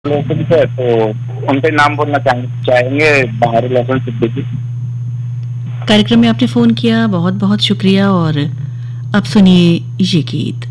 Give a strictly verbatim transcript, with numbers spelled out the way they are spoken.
Relation से तो उनके नाम बोलना चाहें चाहेंगे बाहरी लहसुन सिद्दीकी। कार्यक्रम में आपने फ़ोन किया, बहुत-बहुत शुक्रिया और अब सुनिए ये गीत।